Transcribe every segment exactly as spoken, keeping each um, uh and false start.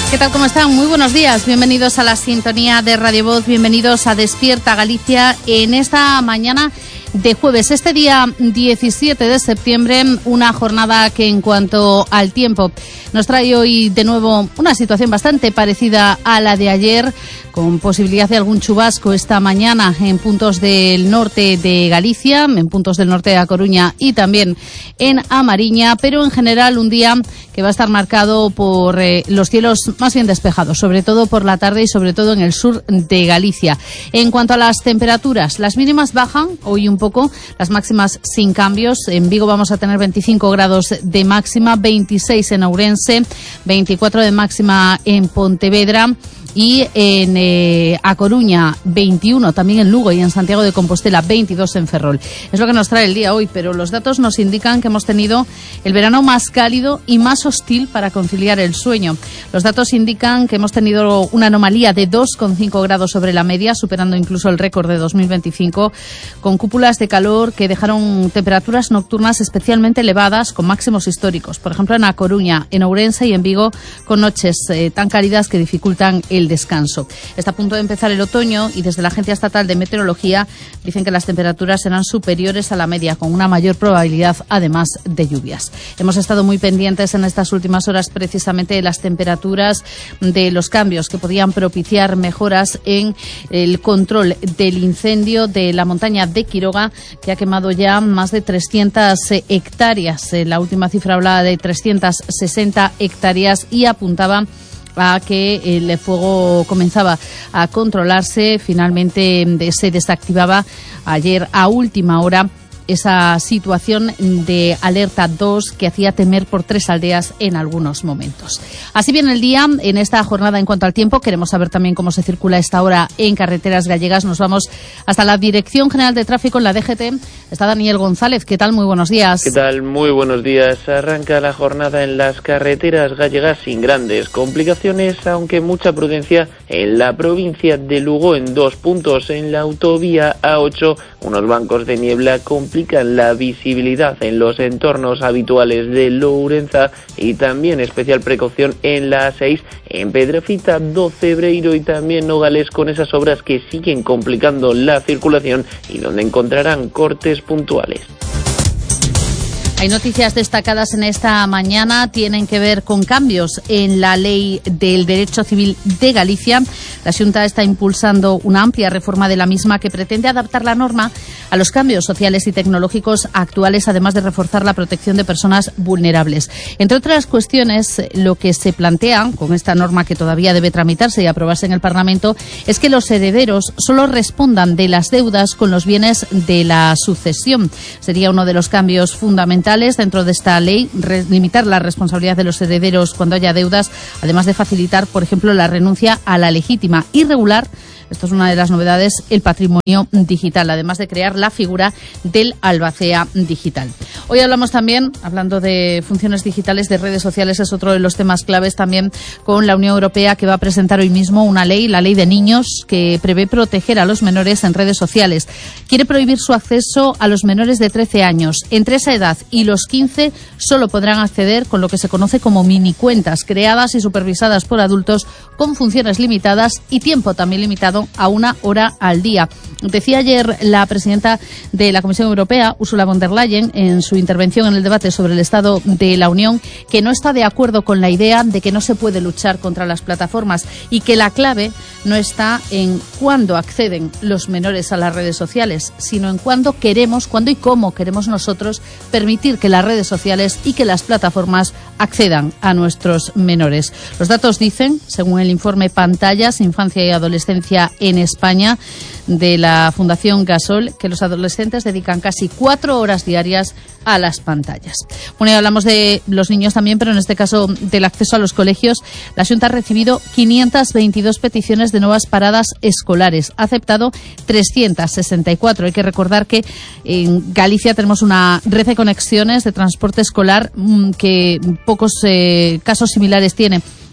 ¿Qué tal? ¿Cómo están? Muy buenos días. Bienvenidos a la sintonía de Radio Voz. Bienvenidos a Despierta Galicia en esta mañana de jueves. Este día diecisiete de septiembre, una jornada que en cuanto al tiempo nos trae hoy de nuevo una situación bastante parecida a la de ayer, con posibilidad de algún chubasco esta mañana en puntos del norte de Galicia, en puntos del norte de A Coruña y también en A Mariña, pero en general un día que va a estar marcado por eh, los cielos más bien despejados, sobre todo por la tarde y sobre todo en el sur de Galicia. En cuanto a las temperaturas, las mínimas bajan hoy un poco, las máximas sin cambios. En Vigo vamos a tener veinticinco grados de máxima, veintiséis en Ourense, veinticuatro de máxima en Pontevedra. Y en eh, A Coruña, veintiuno, también en Lugo y en Santiago de Compostela, veintidós en Ferrol. Es lo que nos trae el día hoy, pero los datos nos indican que hemos tenido el verano más cálido y más hostil para conciliar el sueño. Los datos indican que hemos tenido una anomalía de dos coma cinco grados sobre la media, superando incluso el récord de dos mil veinticinco, con cúpulas de calor que dejaron temperaturas nocturnas especialmente elevadas, con máximos históricos. Por ejemplo, en A Coruña, en Ourense y en Vigo, con noches eh, tan cálidas que dificultan el descanso. Está a punto de empezar el otoño y desde la Agencia Estatal de Meteorología dicen que las temperaturas serán superiores a la media, con una mayor probabilidad además de lluvias. Hemos estado muy pendientes en estas últimas horas precisamente de las temperaturas, de los cambios que podían propiciar mejoras en el control del incendio de la montaña de Quiroga, que ha quemado ya más de trescientas hectáreas. La última cifra hablaba de trescientas sesenta hectáreas y apuntaba a que el fuego comenzaba a controlarse. Finalmente se desactivaba ayer a última hora esa situación de alerta dos que hacía temer por tres aldeas en algunos momentos. Así viene el día en esta jornada en cuanto al tiempo. Queremos saber también cómo se circula a esta hora en carreteras gallegas. Nos vamos hasta la Dirección General de Tráfico en la D G T. Está Daniel González. ¿Qué tal? Muy buenos días. ¿Qué tal? Muy buenos días. Arranca la jornada en las carreteras gallegas sin grandes complicaciones, aunque mucha prudencia en la provincia de Lugo en dos puntos. En la autovía A ocho, unos bancos de niebla complican la visibilidad en los entornos habituales de Lourenza, y también especial precaución en la A seis, en Pedrafita do Cebreiro y también Nogales, con esas obras que siguen complicando la circulación y donde encontrarán cortes puntuales. Hay noticias destacadas en esta mañana, tienen que ver con cambios en la ley del derecho civil de Galicia. La Xunta está impulsando una amplia reforma de la misma que pretende adaptar la norma a los cambios sociales y tecnológicos actuales, además de reforzar la protección de personas vulnerables. Entre otras cuestiones, lo que se plantea con esta norma, que todavía debe tramitarse y aprobarse en el Parlamento, es que los herederos solo respondan de las deudas con los bienes de la sucesión. Sería uno de los cambios fundamentales dentro de esta ley, limitar la responsabilidad de los herederos cuando haya deudas, además de facilitar, por ejemplo, la renuncia a la legítima, y regular, esto es una de las novedades, el patrimonio digital, además de crear la figura del albacea digital. Hoy hablamos también, hablando de funciones digitales, de redes sociales, es otro de los temas claves también, con la Unión Europea, que va a presentar hoy mismo una ley, la ley de niños, que prevé proteger a los menores en redes sociales. Quiere prohibir su acceso a los menores de trece años. Entre esa edad y los quince solo podrán acceder con lo que se conoce como minicuentas, creadas y supervisadas por adultos, con funciones limitadas y tiempo también limitado a una hora al día. Decía ayer la presidenta de la Comisión Europea, Ursula von der Leyen, en su intervención en el debate sobre el Estado de la Unión, que no está de acuerdo con la idea de que no se puede luchar contra las plataformas, y que la clave no está en cuándo acceden los menores a las redes sociales, sino en cuándo queremos, cuándo y cómo queremos nosotros permitir que las redes sociales y que las plataformas accedan a nuestros menores. Los datos dicen, según el informe Pantallas, Infancia y Adolescencia en España, de la Fundación Gasol, que los adolescentes dedican casi cuatro horas diarias a las pantallas. Bueno, y hablamos de los niños también, pero en este caso del acceso a los colegios. La Xunta ha recibido quinientas veintidós peticiones de nuevas paradas escolares. Ha aceptado trescientas sesenta y cuatro. Hay que recordar que en Galicia tenemos una red de conexiones de transporte escolar que pocos eh, casos similares tiene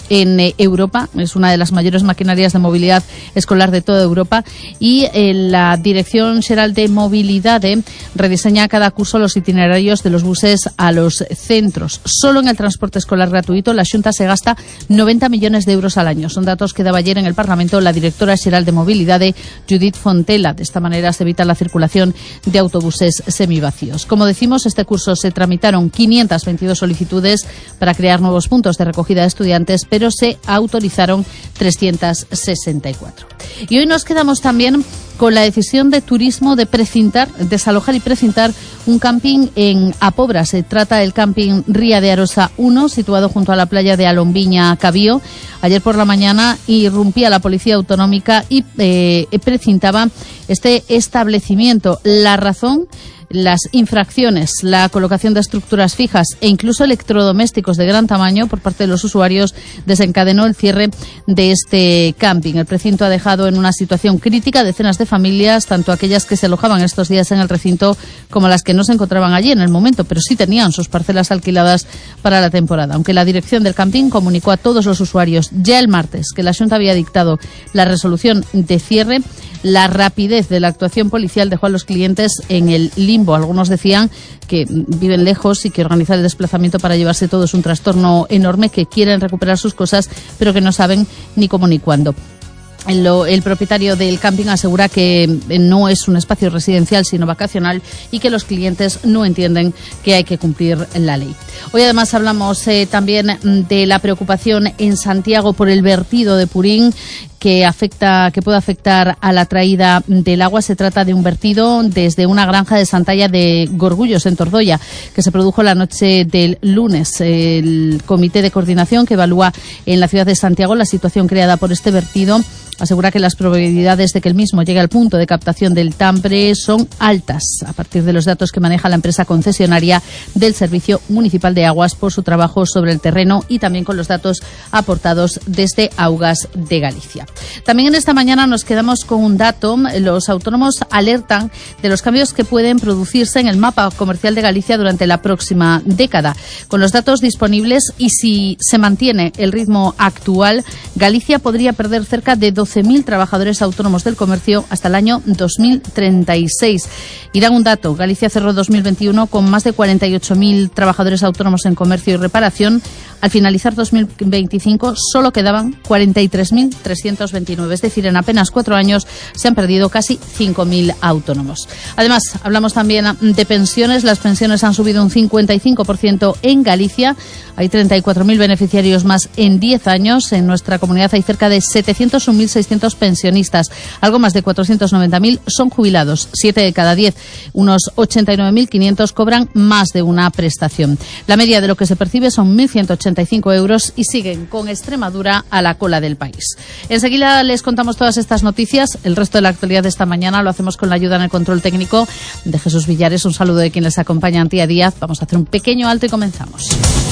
en eh, Europa. Es una de las mayores maquinarias de movilidad escolar de toda Europa y eh, la Dirección Xeral de Movilidad eh, rediseña cada curso los itinerarios de los buses a los centros. Solo en el transporte escolar gratuito la Xunta se gasta noventa millones de euros al año. Son datos que daba ayer en el Parlamento la directora xeral de Movilidad, Judith Fontela. De esta manera se evita la circulación de autobuses semivacíos. Como decimos, este curso se tramitaron quinientas veintidós solicitudes para crear nuevos puntos de recogida de estudiantes, pero se autorizaron trescientas sesenta y cuatro. Y hoy nos quedamos también con la decisión de Turismo de precintar, desalojar y precintar un camping en Apobra. Se trata del camping Ría de Arosa uno, situado junto a la playa de Alombiña, Cabío. Ayer por la mañana irrumpía la Policía Autonómica y eh, precintaba este establecimiento. La razón: las infracciones, la colocación de estructuras fijas e incluso electrodomésticos de gran tamaño por parte de los usuarios desencadenó el cierre de este camping. El precinto ha dejado en una situación crítica a decenas de familias, tanto aquellas que se alojaban estos días en el recinto como las que no se encontraban allí en el momento, pero sí tenían sus parcelas alquiladas para la temporada. Aunque la dirección del camping comunicó a todos los usuarios ya el martes que la Xunta había dictado la resolución de cierre, la rapidez de la actuación policial dejó a los clientes en el limbo. Algunos decían que viven lejos y que organizar el desplazamiento para llevarse todo es un trastorno enorme, que quieren recuperar sus cosas, pero que no saben ni cómo ni cuándo. El, el propietario del camping asegura que no es un espacio residencial sino vacacional y que los clientes no entienden que hay que cumplir la ley. Hoy además hablamos eh, también de la preocupación en Santiago por el vertido de purín que afecta, que puede afectar a la traída del agua. Se trata de un vertido desde una granja de Santalla de Gorgullos, en Tordoya, que se produjo la noche del lunes. El comité de coordinación que evalúa en la ciudad de Santiago la situación creada por este vertido asegura que las probabilidades de que el mismo llegue al punto de captación del Tambre son altas, a partir de los datos que maneja la empresa concesionaria del Servicio Municipal de Aguas por su trabajo sobre el terreno y también con los datos aportados desde Augas de Galicia. También en esta mañana nos quedamos con un dato. Los autónomos alertan de los cambios que pueden producirse en el mapa comercial de Galicia durante la próxima década. Con los datos disponibles y si se mantiene el ritmo actual, Galicia podría perder cerca de doce mil trabajadores autónomos del comercio hasta el año dos mil treinta y seis. Y dan un dato: Galicia cerró dos mil veintiuno con más de cuarenta y ocho mil trabajadores autónomos en comercio y reparación. Al finalizar dos mil veinticinco solo quedaban cuarenta y tres mil trescientos veintinueve, es decir, en apenas cuatro años se han perdido casi cinco mil autónomos. Además, hablamos también de pensiones. Las pensiones han subido un cincuenta y cinco por ciento en Galicia. Hay treinta y cuatro mil beneficiarios más en diez años. En nuestra comunidad hay cerca de setecientos un mil seiscientos pensionistas. Algo más de cuatrocientos noventa mil son jubilados. siete de cada diez, unos ochenta y nueve mil quinientos, cobran más de una prestación. La media de lo que se percibe son mil ciento ochenta y cinco euros y siguen con Extremadura a la cola del país. Enseguida les contamos todas estas noticias. El resto de la actualidad de esta mañana lo hacemos con la ayuda en el control técnico de Jesús Villares. Un saludo de quien les acompaña, Antía Díaz. Vamos a hacer un pequeño alto y comenzamos.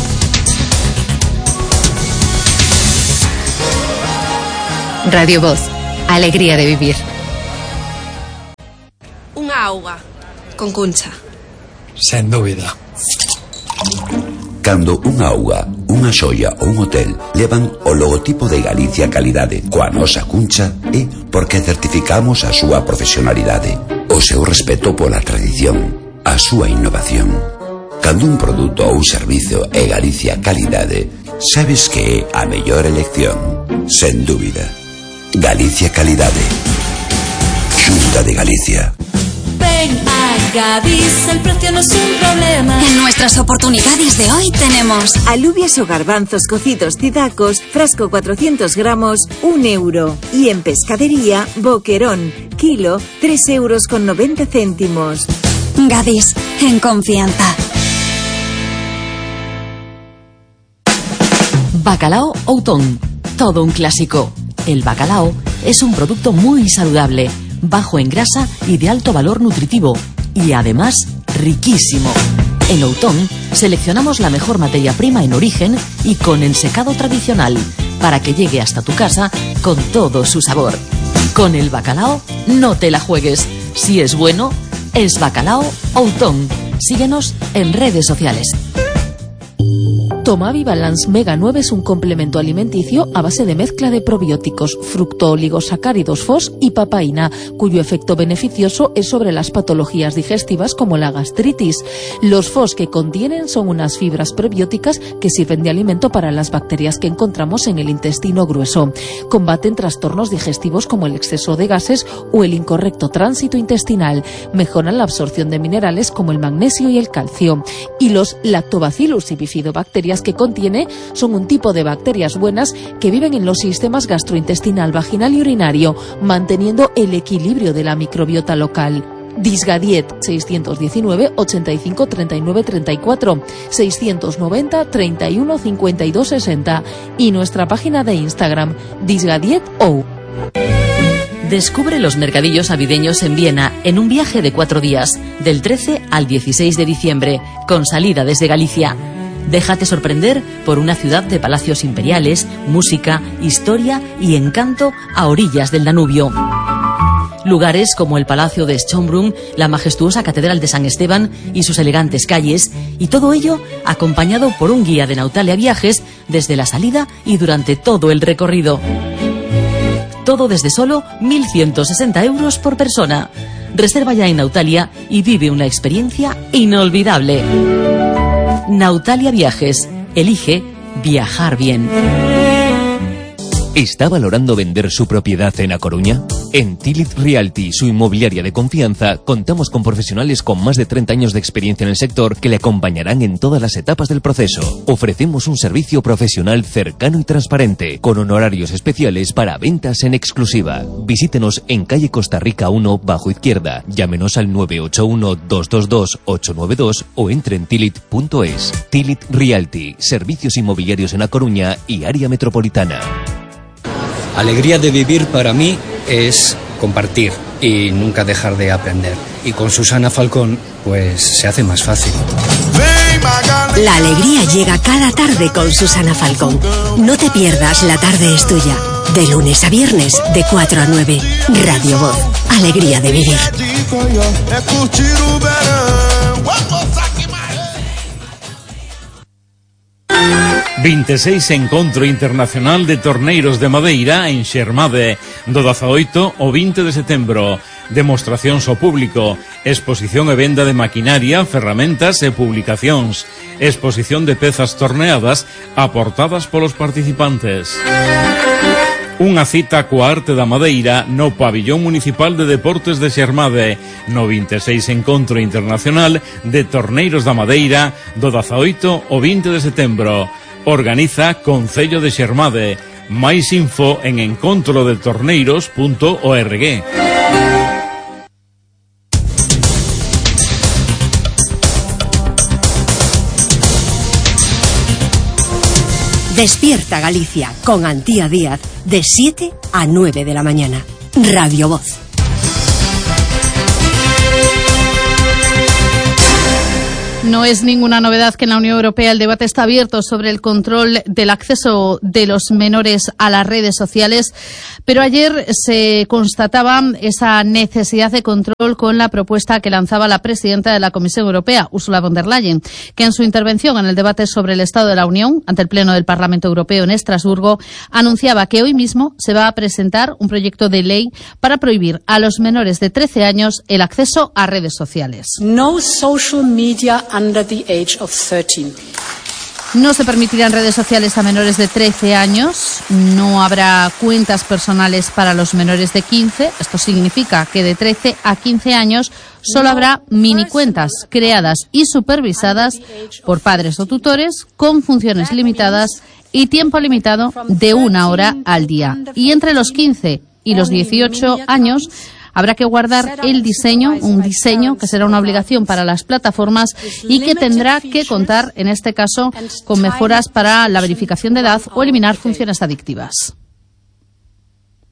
Radio Voz, alegría de vivir. Unha auga con Cuncha. Sen dúbida. Cando unha auga, unha xoia ou un hotel levan o logotipo de Galicia Calidade coa nosa Cuncha, é porque certificamos a súa profesionalidade, o seu respeto pola tradición, a súa innovación. Cando un produto ou servizo é Galicia Calidade, sabes que é a mellor elección, sen dúbida. Galicia Calidade. Xunta de Galicia. Ven a Gadis, el precio no es un problema. En nuestras oportunidades de hoy tenemos alubias o garbanzos cocidos Cidacos, frasco cuatrocientos gramos, un euro. Y en pescadería, boquerón, kilo, tres euros con noventa céntimos. Gadis, en confianza. Bacalao Outón, todo un clásico. El bacalao es un producto muy saludable, bajo en grasa y de alto valor nutritivo, y además riquísimo. En Outón seleccionamos la mejor materia prima en origen y con ensecado tradicional, para que llegue hasta tu casa con todo su sabor. Con el bacalao no te la juegues. Si es bueno, es Bacalao Outón. Síguenos en redes sociales. Tomavi Balance Mega nueve es un complemento alimenticio a base de mezcla de probióticos, fructooligosacáridos F O S y papaína, cuyo efecto beneficioso es sobre las patologías digestivas como la gastritis. Los F O S que contienen son unas fibras prebióticas que sirven de alimento para las bacterias que encontramos en el intestino grueso. Combaten trastornos digestivos como el exceso de gases o el incorrecto tránsito intestinal. Mejoran la absorción de minerales como el magnesio y el calcio. Y los Lactobacillus y bifidobacterias que contiene son un tipo de bacterias buenas que viven en los sistemas gastrointestinal, vaginal y urinario, manteniendo el equilibrio de la microbiota local. Disgadiet seiscientos diecinueve ochenta y cinco treinta y nueve treinta y cuatro, seiscientos noventa treinta y uno cincuenta y dos sesenta y nuestra página de Instagram disgadiet.o. Descubre los mercadillos navideños en Viena en un viaje de cuatro días, del trece al dieciséis de diciembre, con salida desde Galicia. Déjate sorprender por una ciudad de palacios imperiales, música, historia y encanto a orillas del Danubio. Lugares como el Palacio de Schönbrunn, la majestuosa Catedral de San Esteban y sus elegantes calles, y todo ello acompañado por un guía de Nautalia Viajes desde la salida y durante todo el recorrido. Todo desde solo mil ciento sesenta euros por persona. Reserva ya en Nautalia y vive una experiencia inolvidable. Nautalia Viajes. Elige viajar bien. ¿Está valorando vender su propiedad en A Coruña? En Tilit Realty, su inmobiliaria de confianza, contamos con profesionales con más de treinta años de experiencia en el sector que le acompañarán en todas las etapas del proceso. Ofrecemos un servicio profesional cercano y transparente, con honorarios especiales para ventas en exclusiva. Visítenos en calle Costa Rica uno, bajo izquierda. Llámenos al nueve ocho uno, dos dos dos, ocho nueve dos o entre en tilit punto es. Tilit Realty, servicios inmobiliarios en A Coruña y área metropolitana. Alegría de vivir para mí es compartir y nunca dejar de aprender. Y con Susana Falcón, pues se hace más fácil. La alegría llega cada tarde con Susana Falcón. No te pierdas La Tarde es Tuya. De lunes a viernes, de cuatro a nueve. Radio Voz. Alegría de vivir. veintiséis Encontro Internacional de Torneiros de Madeira en Xermade, do dezaoito ao vinte de setembro. Demostracións ao público, exposición e venda de maquinaria, ferramentas e publicacións, exposición de pezas torneadas aportadas polos participantes. Unha cita coa arte da madeira no Pabillón Municipal de Deportes de Xermade, no veintiséis Encontro Internacional de Torneiros da Madeira do dezaoito ao vinte de setembro. Organiza Concello de Xermade. Máis info en encontro de torneiros punto org. Despierta Galicia con Antía Díaz de siete a nueve de la mañana. Radio Voz. No es ninguna novedad que en la Unión Europea el debate está abierto sobre el control del acceso de los menores a las redes sociales, pero ayer se constataba esa necesidad de control con la propuesta que lanzaba la presidenta de la Comisión Europea, Ursula von der Leyen, que en su intervención en el debate sobre el Estado de la Unión ante el Pleno del Parlamento Europeo en Estrasburgo anunciaba que hoy mismo se va a presentar un proyecto de ley para prohibir a los menores de trece años el acceso a redes sociales. No social media under the age of thirteen. No se permitirán redes sociales a menores de trece años, no habrá cuentas personales para los menores de quince, esto significa que de trece a quince años solo habrá mini cuentas creadas y supervisadas por padres o tutores con funciones limitadas y tiempo limitado de una hora al día. Y entre los quince y los dieciocho años habrá que guardar el diseño, un diseño que será una obligación para las plataformas y que tendrá que contar, en este caso, con mejoras para la verificación de edad o eliminar funciones adictivas.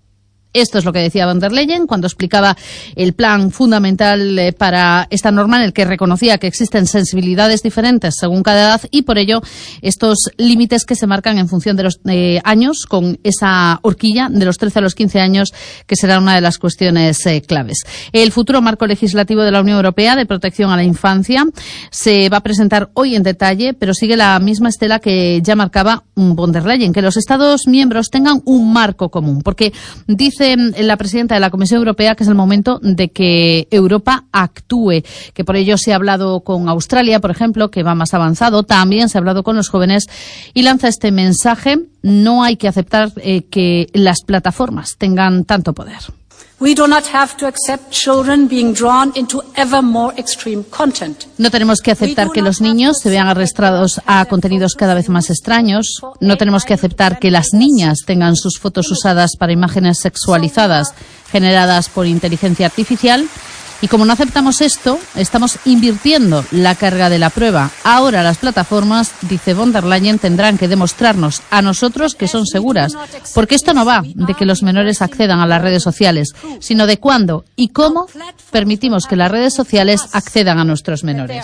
Esto es lo que decía von der Leyen cuando explicaba el plan fundamental eh, para esta norma, en el que reconocía que existen sensibilidades diferentes según cada edad y por ello estos límites que se marcan en función de los eh, años, con esa horquilla de los trece a los quince años, que será una de las cuestiones eh, claves. El futuro marco legislativo de la Unión Europea de protección a la infancia se va a presentar hoy en detalle, pero sigue la misma estela que ya marcaba von der Leyen, que los Estados miembros tengan un marco común, porque dice la presidenta de la Comisión Europea que es el momento de que Europa actúe, que por ello se ha hablado con Australia, por ejemplo, que va más avanzado, también se ha hablado con los jóvenes y lanza este mensaje: no hay que aceptar eh, que las plataformas tengan tanto poder. We do not have to accept children being drawn into ever more extreme content. No tenemos que aceptar que los niños se vean arrastrados a contenidos cada vez más extraños. No tenemos que aceptar que las niñas tengan sus fotos usadas para imágenes sexualizadas generadas por inteligencia artificial. Y como no aceptamos esto, estamos invirtiendo la carga de la prueba. Ahora las plataformas, dice von der Leyen, tendrán que demostrarnos a nosotros que son seguras. Porque esto no va de que los menores accedan a las redes sociales, sino de cuándo y cómo permitimos que las redes sociales accedan a nuestros menores.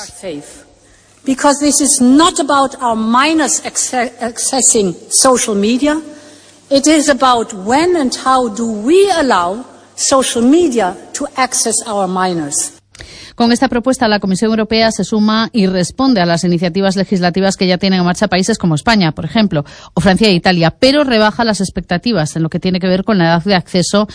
Because this is not about our minors accessing social media. It is about when and how do we allow social media to access our minors. Con esta propuesta, la Comisión Europea se suma y responde a las iniciativas legislativas que ya tienen en marcha países como España, por ejemplo, o Francia e Italia, pero rebaja las expectativas en lo que tiene que ver con la edad de acceso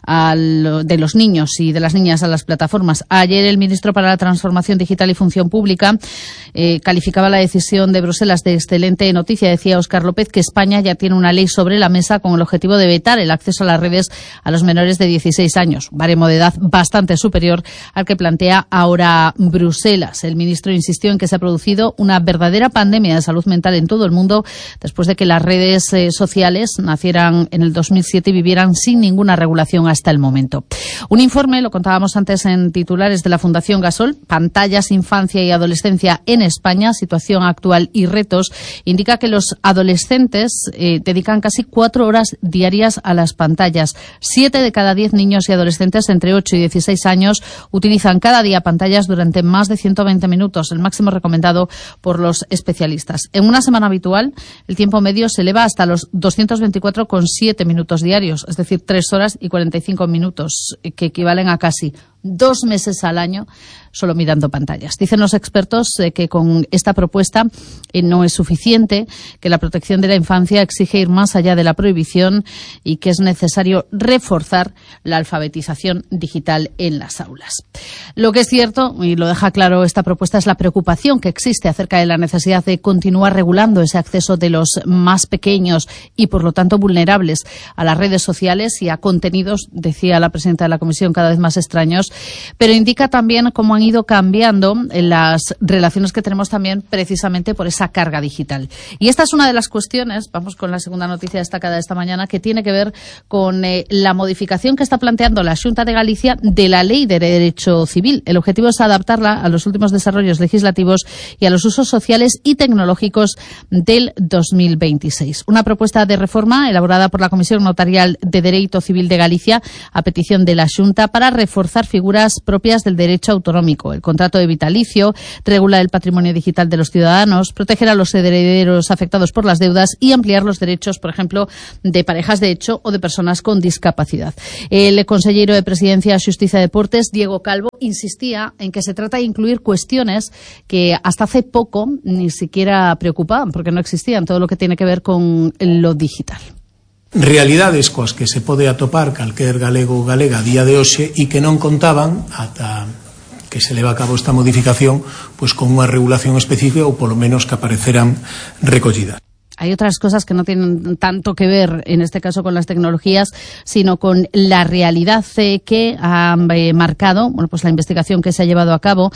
al, de los niños y de las niñas a las plataformas. Ayer el ministro para la Transformación Digital y Función Pública eh, calificaba la decisión de Bruselas de excelente noticia. Decía Óscar López que España ya tiene una ley sobre la mesa con el objetivo de vetar el acceso a las redes a los menores de dieciséis años, baremo de edad bastante superior al que plantea ahora Bruselas. El ministro insistió en que se ha producido una verdadera pandemia de salud mental en todo el mundo después de que las redes eh, sociales nacieran en el dos mil siete y vivieran sin ninguna regulación hasta el momento. Un informe, lo contábamos antes en titulares, de la Fundación Gasol, Pantallas, Infancia y Adolescencia en España, situación actual y retos, indica que los adolescentes eh, dedican casi cuatro horas diarias a las pantallas. Siete de cada diez niños y adolescentes entre ocho y dieciséis años utilizan cada día pantallas durante más de ciento veinte minutos, el máximo recomendado por los especialistas. En una semana habitual, el tiempo medio se eleva hasta los doscientos veinticuatro coma siete minutos diarios, es decir, tres horas y cuarenta y cinco minutos, que equivalen a casi dos meses al año solo mirando pantallas. Dicen los expertos eh, que con esta propuesta eh, no es suficiente, que la protección de la infancia exige ir más allá de la prohibición y que es necesario reforzar la alfabetización digital en las aulas. Lo que es cierto, y lo deja claro esta propuesta, es la preocupación que existe acerca de la necesidad de continuar regulando ese acceso de los más pequeños y, por lo tanto, vulnerables a las redes sociales y a contenidos, decía la presidenta de la Comisión, cada vez más extraños, pero indica también cómo han ido cambiando las relaciones que tenemos también precisamente por esa carga digital. Y esta es una de las cuestiones, vamos con la segunda noticia destacada de esta mañana, que tiene que ver con eh, la modificación que está planteando la Xunta de Galicia de la Ley de Derecho Civil. El objetivo es adaptarla a los últimos desarrollos legislativos y a los usos sociales y tecnológicos del dos mil veintiséis. Una propuesta de reforma elaborada por la Comisión Notarial de Derecho Civil de Galicia a petición de la Xunta para reforzar figuras propias del derecho autonómico. El contrato de vitalicio, regula el patrimonio digital de los ciudadanos, proteger a los herederos afectados por las deudas y ampliar los derechos, por ejemplo, de parejas de hecho o de personas con discapacidad. El consejero de Presidencia, Xusticia y Deportes, Diego Calvo, insistía en que se trata de incluir cuestiones que hasta hace poco ni siquiera preocupaban, porque no existían, todo lo que tiene que ver con lo digital. Realidades coas que se pode atopar calquer galego ou galega a día de hoxe e que non contaban ata que se leva a cabo esta modificación pois con unha regulación específica ou polo menos que apareceran recollidas. Hay otras cosas que no tienen tanto que ver, en este caso, con las tecnologías, sino con la realidad eh, que ha eh, marcado, bueno, pues la investigación que se ha llevado a cabo.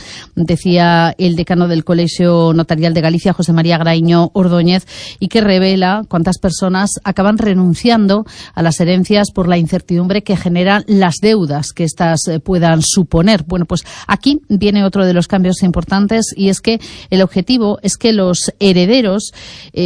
Decía el decano del Colegio Notarial de Galicia, José María Graiño Ordóñez, y que revela cuántas personas acaban renunciando a las herencias por la incertidumbre que generan las deudas que éstas eh, puedan suponer. Bueno, pues aquí viene otro de los cambios importantes, y es que el objetivo es que los herederos eh, vean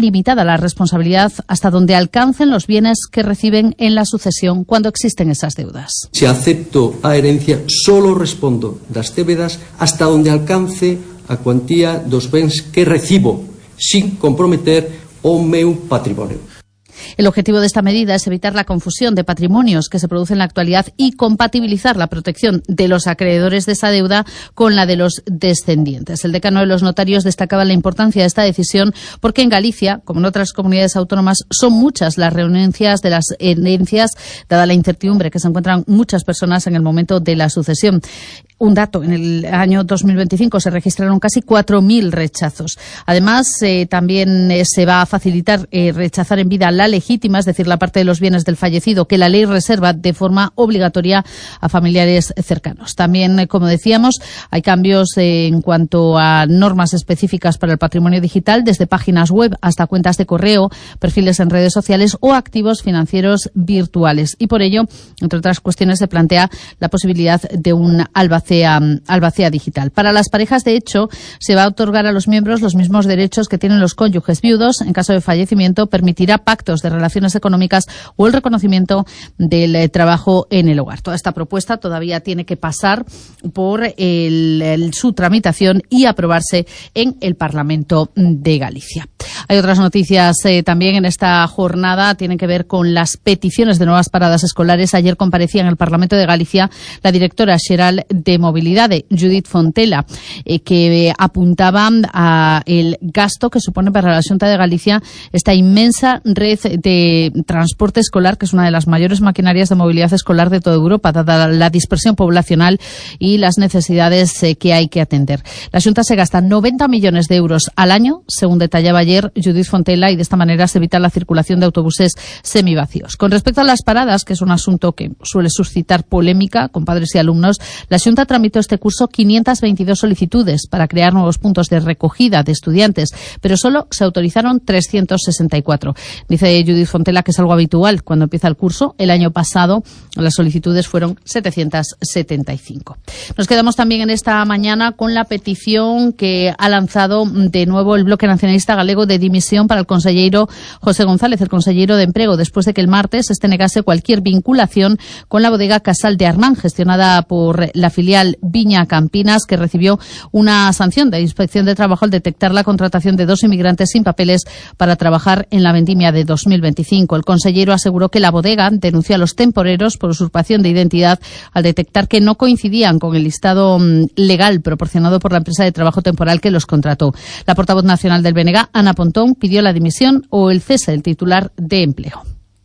limitada la responsabilidad hasta donde alcancen los bienes que reciben en la sucesión cuando existen esas deudas. Se acepto a herencia, solo respondo das débedas hasta donde alcance a cuantía dos bens que recibo, sin comprometer o meu patrimonio. El objetivo de esta medida es evitar la confusión de patrimonios que se produce en la actualidad y compatibilizar la protección de los acreedores de esa deuda con la de los descendientes. El decano de los notarios destacaba la importancia de esta decisión porque en Galicia, como en otras comunidades autónomas, son muchas las renuncias de las herencias, dada la incertidumbre que se encuentran muchas personas en el momento de la sucesión. Un dato, en el año dos mil veinticinco se registraron casi cuatro mil rechazos. Además, eh, también eh, se va a facilitar eh, rechazar en vida la legítima, es decir, la parte de los bienes del fallecido que la ley reserva de forma obligatoria a familiares cercanos. También, eh, como decíamos, hay cambios eh, en cuanto a normas específicas para el patrimonio digital, desde páginas web hasta cuentas de correo, perfiles en redes sociales o activos financieros virtuales. Y por ello, entre otras cuestiones, se plantea la posibilidad de un albacea albacea digital. Para las parejas, de hecho, se va a otorgar a los miembros los mismos derechos que tienen los cónyuges viudos. En caso de fallecimiento, permitirá pactos de relaciones económicas o el reconocimiento del eh, trabajo en el hogar. Toda esta propuesta todavía tiene que pasar por el, el, su tramitación y aprobarse en el Parlamento de Galicia. Hay otras noticias eh, también en esta jornada, tienen que ver con las peticiones de nuevas paradas escolares. Ayer comparecía en el Parlamento de Galicia la directora xeral de Movilidad, Judith Fontela, eh, que eh, apuntaba a el gasto que supone para la Xunta de Galicia esta inmensa red de transporte escolar, que es una de las mayores maquinarias de movilidad escolar de toda Europa, dada la dispersión poblacional y las necesidades eh, que hay que atender. La Xunta se gasta noventa millones de euros al año, según detallaba ayer Judith Fontela, y de esta manera se evita la circulación de autobuses semivacíos. Con respecto a las paradas, que es un asunto que suele suscitar polémica con padres y alumnos, la Xunta tramitó este curso quinientas veintidós solicitudes para crear nuevos puntos de recogida de estudiantes, pero solo se autorizaron trescientos sesenta y cuatro. Dice Judith Fontela que es algo habitual cuando empieza el curso. El año pasado las solicitudes fueron setecientas setenta y cinco. Nos quedamos también en esta mañana con la petición que ha lanzado de nuevo el Bloque Nacionalista Galego de dimisión para el conselleiro José González, el conselleiro de Emprego, después de que el martes este negase cualquier vinculación con la bodega Casal de Armán, gestionada por la filial Viña Campinas, que recibió una sanción de inspección de trabajo al detectar la contratación de dos inmigrantes sin papeles para trabajar en la vendimia de dos mil veinticinco. El consellero aseguró que la bodega denunció a los temporeros por usurpación de identidad al detectar que no coincidían con el listado legal proporcionado por la empresa de trabajo temporal que los contrató. La portavoz nacional del B N G, Ana Pontón, pidió la dimisión o el cese del titular de empleo.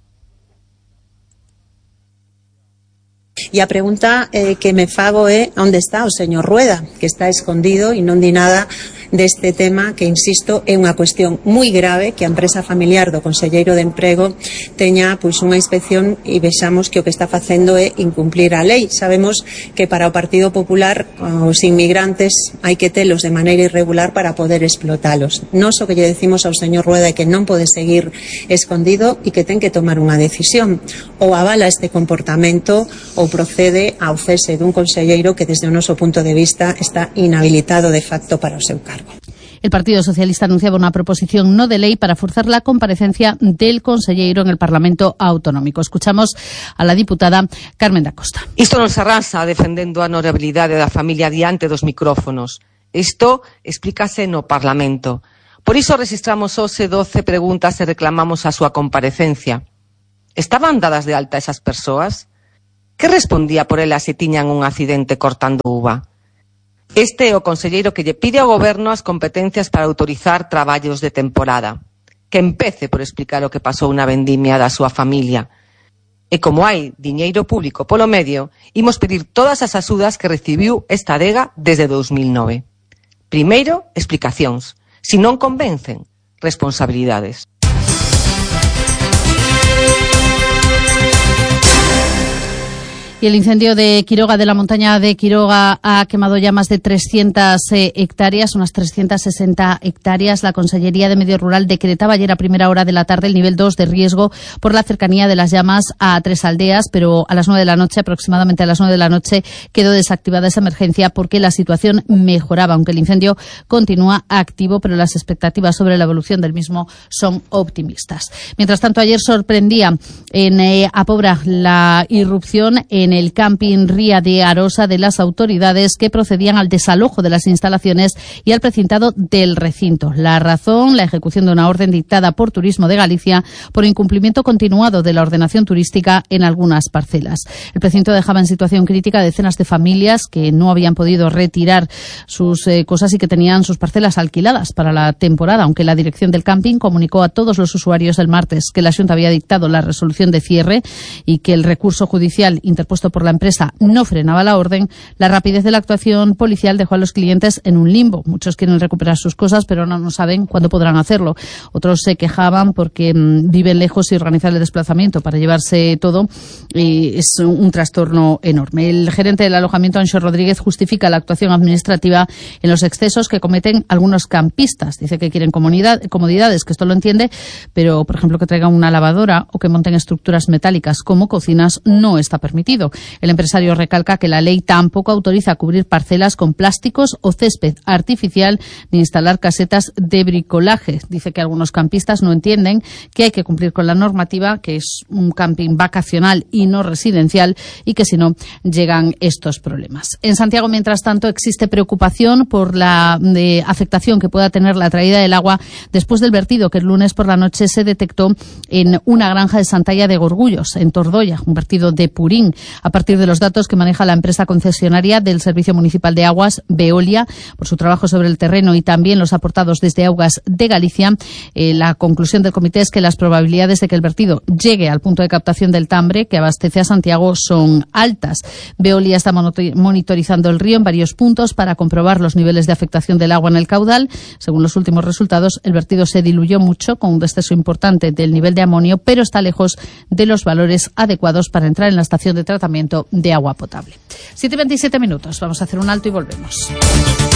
E a pregunta eh, que me fago é onde está o señor Rueda, que está escondido e non di nada deste tema que, insisto, é unha cuestión moi grave que a empresa familiar do conselleiro de Emprego teña pois unha inspección e vexamos que o que está facendo é incumplir a lei. Sabemos que para o Partido Popular os inmigrantes hai que telos de maneira irregular para poder explotalos. Nos o que lle decimos ao señor Rueda é que non pode seguir escondido e que ten que tomar unha decisión. Ou avala este comportamento ou procede ao cese dun conselleiro que desde o noso punto de vista está inhabilitado de facto para o seu cargo. El Partido Socialista anunciaba una proposición no de ley para forzar la comparecencia del conselleiro en el Parlamento Autonómico. Escuchamos a la diputada Carmen da Costa. Isto non se arrasa defendendo a honorabilidade da familia diante dos micrófonos. Isto explícase no Parlamento. Por iso registramos hoxe doce preguntas e reclamamos a súa comparecencia. Estaban dadas de alta esas persoas? Que respondía por elas se tiñan un accidente cortando uva? Este é o conselleiro que lle pide ao goberno as competencias para autorizar traballos de temporada. Que empece por explicar o que pasou na vendimia da súa familia. E como hai diñeiro público polo medio, imos pedir todas as axudas que recibiu esta adega desde dous mil nove. Primeiro, explicacións. Si non convencen, responsabilidades. Y el incendio de Quiroga, de la montaña de Quiroga, ha quemado ya más de trescientas eh, hectáreas, unas trescientas sesenta hectáreas. La Consellería de Medio Rural decretaba ayer a primera hora de la tarde el nivel dos de riesgo por la cercanía de las llamas a tres aldeas, pero a las nueve de la noche, aproximadamente a las nueve de la noche, quedó desactivada esa emergencia porque la situación mejoraba, aunque el incendio continúa activo, pero las expectativas sobre la evolución del mismo son optimistas. Mientras tanto, ayer sorprendía en eh, Apobra la irrupción en el camping Ría de Arosa de las autoridades que procedían al desalojo de las instalaciones y al precintado del recinto. La razón, la ejecución de una orden dictada por Turismo de Galicia por incumplimiento continuado de la ordenación turística en algunas parcelas. El precinto dejaba en situación crítica a decenas de familias que no habían podido retirar sus eh, cosas y que tenían sus parcelas alquiladas para la temporada, aunque la dirección del camping comunicó a todos los usuarios el martes que la Xunta había dictado la resolución de cierre y que el recurso judicial interpuesto por la empresa no frenaba la orden. La rapidez de la actuación policial dejó a los clientes en un limbo. Muchos quieren recuperar sus cosas, pero no, no saben cuándo podrán hacerlo. Otros se quejaban porque mmm, viven lejos y organizar el desplazamiento para llevarse todo eh, es un, un trastorno enorme. El gerente del alojamiento, Anxo Rodríguez, justifica la actuación administrativa en los excesos que cometen algunos campistas. Dice que quieren comodidad, comodidades, que esto lo entiende, pero, por ejemplo, que traigan una lavadora o que monten estructuras metálicas como cocinas no está permitido. El empresario recalca que la ley tampoco autoriza cubrir parcelas con plásticos o césped artificial ni instalar casetas de bricolaje. Dice que algunos campistas no entienden que hay que cumplir con la normativa, que es un camping vacacional y no residencial, y que si no llegan estos problemas. En Santiago, mientras tanto, existe preocupación por la de afectación que pueda tener la traída del agua después del vertido que el lunes por la noche se detectó en una granja de Santalla de Gorgullos, en Tordoya, un vertido de purín. A partir de los datos que maneja la empresa concesionaria del Servicio Municipal de Aguas, Veolia, por su trabajo sobre el terreno y también los aportados desde Augas de Galicia, eh, la conclusión del comité es que las probabilidades de que el vertido llegue al punto de captación del Tambre, que abastece a Santiago, son altas. Veolia está monitorizando el río en varios puntos para comprobar los niveles de afectación del agua en el caudal. Según los últimos resultados, el vertido se diluyó mucho, con un descenso importante del nivel de amonio, pero está lejos de los valores adecuados para entrar en la estación de tratamiento de agua potable. siete y veintisiete minutos. Vamos a hacer un alto y volvemos.